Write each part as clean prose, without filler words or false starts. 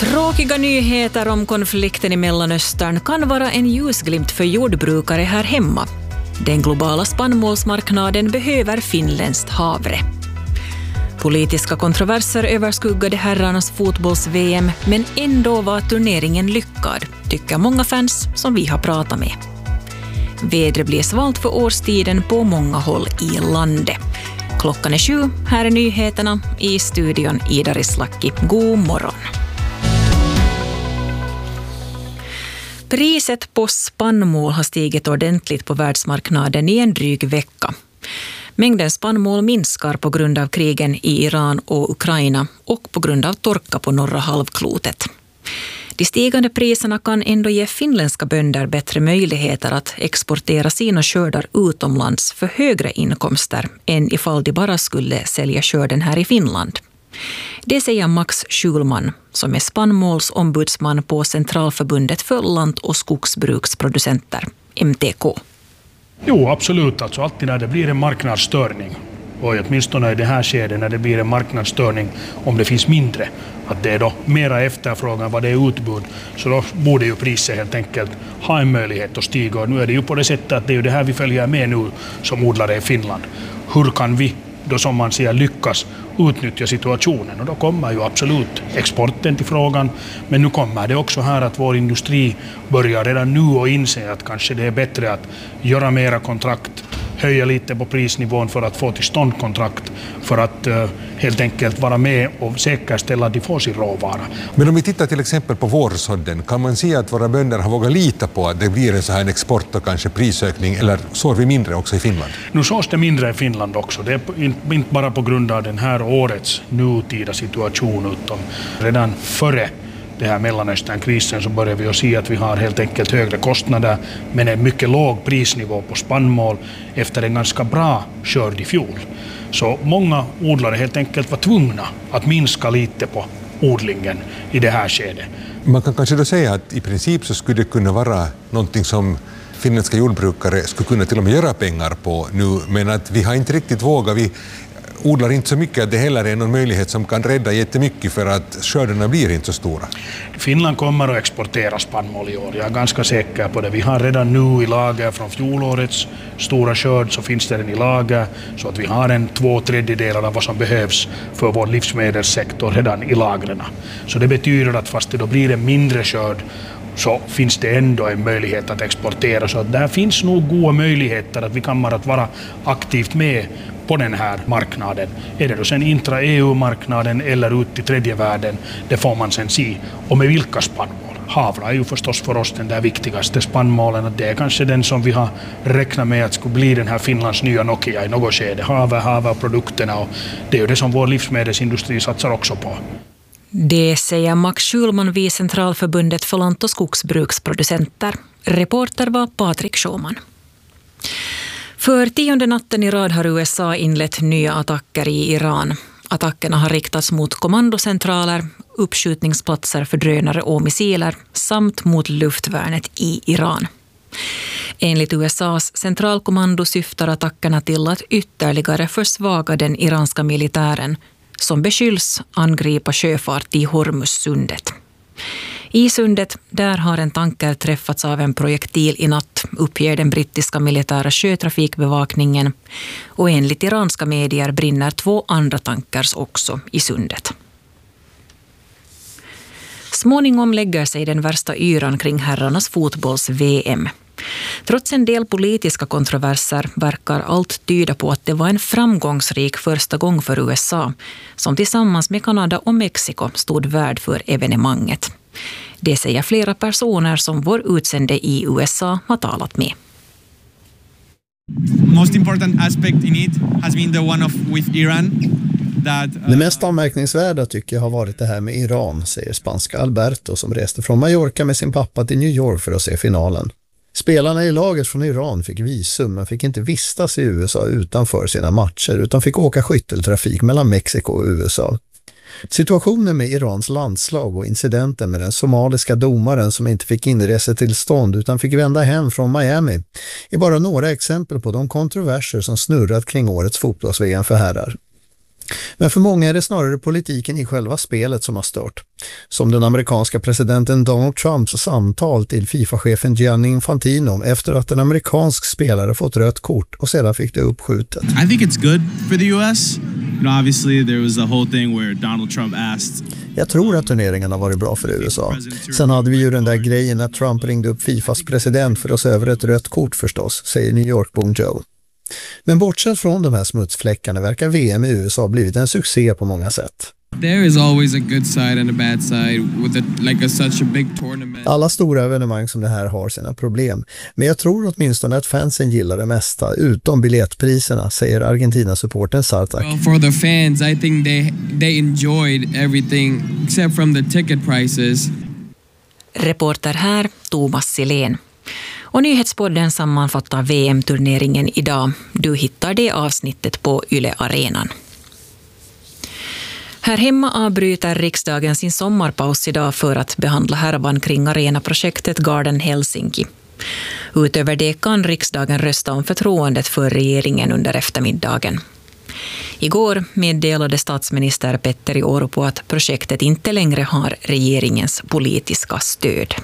Tråkiga nyheter om konflikten i Mellanöstern kan vara en ljusglimt för jordbrukare här hemma. Den globala spannmålsmarknaden behöver finländskt havre. Politiska kontroverser överskuggade herrarnas fotbolls-VM, men ändå var turneringen lyckad, tycker många fans som vi har pratat med. Vädret blir svalt för årstiden på många håll i landet. Klockan är 7, här är nyheterna, i studion Ida Rislaki. God morgon. Priset på spannmål har stigit ordentligt på världsmarknaden i en dryg vecka. Mängden spannmål minskar på grund av krigen i Iran och Ukraina och på grund av torka på norra halvklotet. De stigande priserna kan ändå ge finländska bönder bättre möjligheter att exportera sina skördar utomlands för högre inkomster än ifall de bara skulle sälja skörden här i Finland. Det säger Max Schulman, som är spannmålsombudsman på Centralförbundet för land- och skogsbruksproducenter, MTK. Jo, absolut. Alltså alltid när det blir en marknadsstörning, och åtminstone i det här skedet när det blir en marknadsstörning om det finns mindre, att det är då mera efterfrågan vad det är utbud, så då borde ju priset helt enkelt ha en möjlighet att stiga. Och nu är det ju på det sättet att det är ju det här vi följer med nu som odlare i Finland. Hur kan vi då, som man säger, lyckas utnyttja situationen? Och då kommer ju absolut exporten till frågan, men nu kommer det också här att vår industri börjar redan nu och inse att kanske det är bättre att göra mera kontrakt, höja lite på prisnivån för att få till stånd kontrakt, för att helt enkelt vara med och säkerställa att de får sin råvara. Men om vi tittar till exempel på vårsådden, kan man se att våra bönder har vågat lita på att det blir en så här en export och kanske prisökning, eller sår vi mindre också i Finland? Nu sås det mindre i Finland också. Det är inte bara på grund av den här årets nutida situation, utan redan före det här Mellanösternkrisen så börjar vi att se att vi har helt enkelt högre kostnader, men en mycket låg prisnivå på spannmål efter en ganska bra skörd i fjol. Så många odlare helt enkelt var tvungna att minska lite på odlingen i det här skedet. Man kan kanske då säga att i princip så skulle det kunna vara någonting som finländska jordbrukare skulle kunna till och med göra pengar på nu, men att vi har inte riktigt vågat, vi odlar inte så mycket att det heller är någon möjlighet som kan rädda jättemycket för att skördarna blir inte så stora. Finland kommer att exportera spannmål i år, jag är ganska säker på det. Vi har redan nu i lager från fjolårets stora skörd, så finns det den i lager, så att vi har 2/3 av vad som behövs för vår livsmedelssektor redan i lagren. Så det betyder att fast det då blir en mindre skörd, så finns det ändå en möjlighet att exportera. Så att där finns nog goda möjligheter att vi kommer att vara aktivt med på den här marknaden. Är det då sen intra-EU-marknaden eller ut till tredje världen, det får man sen se. Och med vilka spannmål? Havra är ju förstås för oss den där viktigaste spannmålen. Det är kanske den som vi har räknat med att skulle bli den här Finlands nya Nokia i något skede. Havraprodukterna, och det är ju det som vår livsmedelsindustri satsar också på. Det säger Max Schulman vid Centralförbundet för land- och skogsbruksproducenter. Reporter var Patrik Schumann. För 10:e natten i rad har USA inlett nya attacker i Iran. Attackerna har riktats mot kommandocentraler, uppskjutningsplatser för drönare och missiler samt mot luftvärnet i Iran. Enligt USAs centralkommando syftar attackerna till att ytterligare försvaga den iranska militären som beskylls angripa sjöfart i Hormuzsundet. I sundet, där har en tanker träffats av en projektil i natt, uppger den brittiska militära sjötrafikbevakningen, och enligt iranska medier brinner 2 andra tankers också i sundet. Småningom lägger sig den värsta yran kring herrarnas fotbolls-VM. Trots en del politiska kontroverser verkar allt tyda på att det var en framgångsrik första gång för USA, som tillsammans med Kanada och Mexiko stod värd för evenemanget. Det säger flera personer som vår utsände i USA har talat med. Most important aspect in it has been the one with Iran. Det mest anmärkningsvärda tycker jag har varit det här med Iran, säger spanska Alberto som reste från Mallorca med sin pappa till New York för att se finalen. Spelarna i laget från Iran fick visum men fick inte vistas i USA utanför sina matcher utan fick åka skytteltrafik mellan Mexiko och USA. Situationen med Irans landslag och incidenten med den somaliska domaren som inte fick inresetillstånd utan fick vända hem från Miami är bara några exempel på de kontroverser som snurrat kring årets fotbolls-VM för herrar. Men för många är det snarare politiken i själva spelet som har stört. Som den amerikanska presidenten Donald Trumps samtal till FIFA-chefen Gianni Infantino efter att en amerikansk spelare fått rött kort och sedan fick det uppskjutet. I think it's good for the US. You know, obviously there was a whole thing where Donald Trump asked. Jag tror att turneringen har varit bra för USA. Sen hade vi ju den där grejen när Trump ringde upp FIFAs president för att se över ett rött kort förstås, säger New York-bon Joe. Men bortsett från de här smutsfläckarna verkar VM i USA blivit en succé på många sätt. There is always a good side and a bad side with such a big tournament. Alla stora evenemang som det här har sina problem. Men jag tror åtminstone att fansen gillar det mesta, utom biljettpriserna, säger Argentina-supporten Sartak. Well, for the fans, I think they enjoyed everything except from the ticket prices. Reporter här, Thomas Silén. Och nyhetspodden sammanfattar VM-turneringen idag. Du hittar det avsnittet på Yle Arenan. Här hemma avbryter riksdagen sin sommarpaus idag för att behandla härvan kring arenaprojektet Garden Helsinki. Utöver det kan riksdagen rösta om förtroendet för regeringen under eftermiddagen. Igår meddelade statsminister Petteri Orpo att projektet inte längre har regeringens politiska stöd.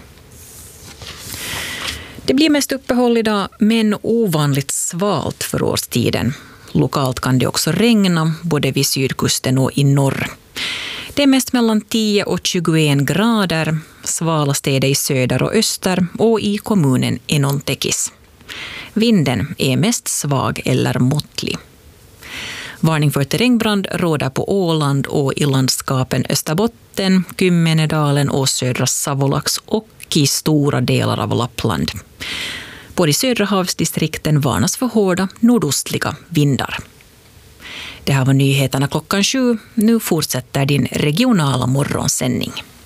Det blir mest uppehåll idag, men ovanligt svalt för årstiden. Lokalt kan det också regna, både vid sydkusten och i norr. Det är mest mellan 10 och 21 grader. Svalast är det i söder och öster och i kommunen Enontekis. Vinden är mest svag eller måttlig. Varning för terrängbrand råder på Åland och i landskapen Österbotten, Kymmenedalen och södra Savolax och i stora delar av Lappland. Både i södra havsdistrikten varnas för hårda nordostliga vindar. Det här var nyheterna 7:00. Nu fortsätter din regionala morgonsändning.